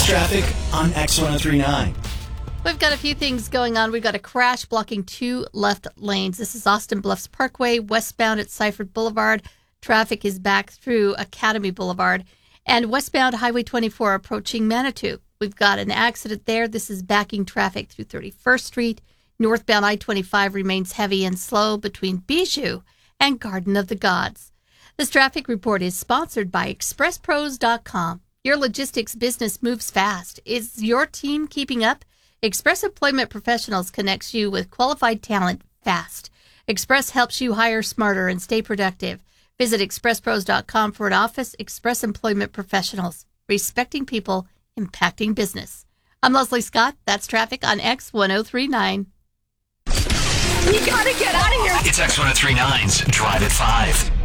traffic on X1039. We've got a few things going on. We've got a crash blocking 2 left lanes. This is Austin Bluffs Parkway, westbound at Seifert Boulevard. Traffic is back through Academy Boulevard. And westbound Highway 24 approaching Manitou. We've got an accident there. This is backing traffic through 31st Street. Northbound I-25 remains heavy and slow between Bijou and Garden of the Gods. This traffic report is sponsored by ExpressPros.com. Your logistics business moves fast. Is your team keeping up? Express Employment Professionals connects you with qualified talent fast. Express helps you hire smarter and stay productive. Visit ExpressPros.com for an office. Express Employment Professionals, respecting people, impacting business. I'm Leslie Scott. That's traffic on X1039. You gotta get out of here. It's X1039's Drive at 5.